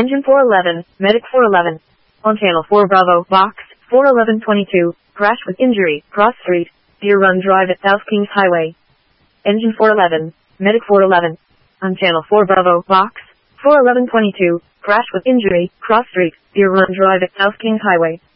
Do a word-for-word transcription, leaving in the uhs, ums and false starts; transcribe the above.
Engine four eleven, Medic four eleven. On channel four Bravo, box, four eleven twenty-two, crash with injury, cross street, Deer Run Drive at South Kings Highway. Engine four eleven, Medic four eleven. On channel four Bravo, box, four eleven twenty-two, crash with injury, cross street, Deer Run Drive at South Kings Highway.